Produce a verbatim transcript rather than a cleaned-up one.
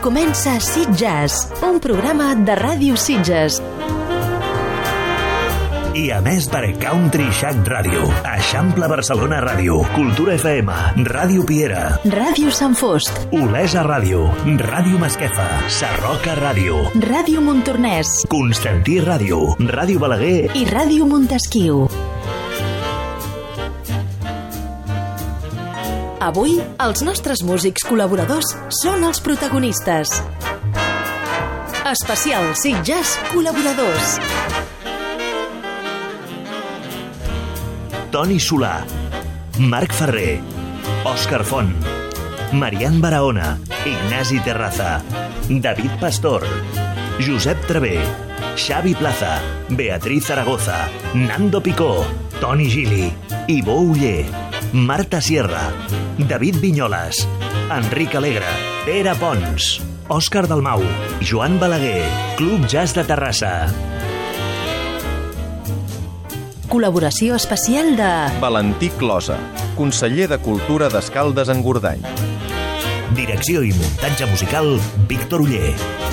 Comença Sitges, un programa de Ràdio Sitges. I a més per Country Shack Ràdio, Eixample Barcelona Ràdio, Cultura F M, Ràdio Piera, Ràdio Sant Fost, Olesa Ràdio, Ràdio Masquefa, Sarroca Ràdio, Ràdio Montornès, Constantí Ràdio, Ràdio Balaguer i Ràdio Montesquiu. Avui, els nostres músics col·laboradors són els protagonistes. Especial Sitges Col·laboradors. Toni Solà, Marc Ferrer, Òscar Font, Marian Barahona, Ignasi Terraza, David Pastor, Josep Travé, Xavi Plaza, Beatriz Zaragoza, Nando Picó, Toni Gili, Ivo Uller, Marta Sierra, David Vinyoles, Enric Alegre, Pere Pons, Òscar Dalmau, Joan Balaguer, Club Jazz de Terrassa. Col·laboració especial de Valentí Closa, conseller de Cultura d'Escaldes-Engordany. Direcció i muntatge musical, Víctor Uller.